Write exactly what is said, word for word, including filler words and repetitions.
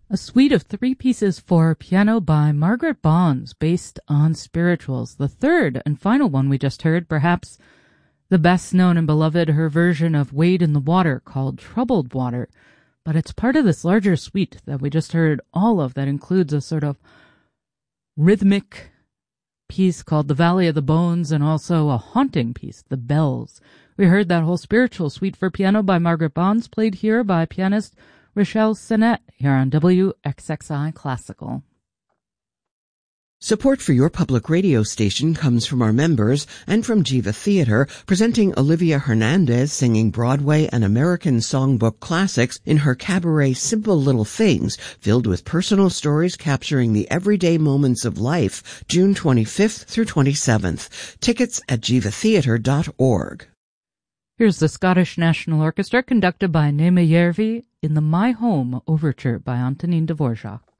A suite of three pieces for piano by Margaret Bonds, based on spirituals. The third and final one we just heard, perhaps the best known and beloved, her version of Wade in the Water, called Troubled Water. But it's part of this larger suite that we just heard all of, that includes a sort of rhythmic piece called The Valley of the Bones, and also a haunting piece, The Bells. We heard that whole spiritual suite for piano by Margaret Bonds, played here by pianist Rochelle Sinnett, here on W X X I Classical. Support for your public radio station comes from our members and from Jiva Theater, presenting Olivia Hernandez singing Broadway and American songbook classics in her cabaret Simple Little Things, filled with personal stories capturing the everyday moments of life, June twenty-fifth through twenty-seventh. Tickets at jiva theater dot org. Here's the Scottish National Orchestra, conducted by Nema Järvi, in the My Home Overture by Antonín Dvorak.